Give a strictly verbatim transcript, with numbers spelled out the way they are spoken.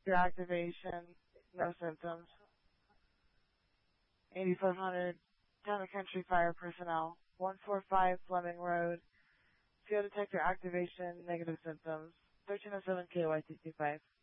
detector activation, no symptoms. eighty-five hundred, Town and Country Fire Personnel, one forty-five Fleming Road, field detector activation, negative symptoms, thirteen oh seven K Y two two five.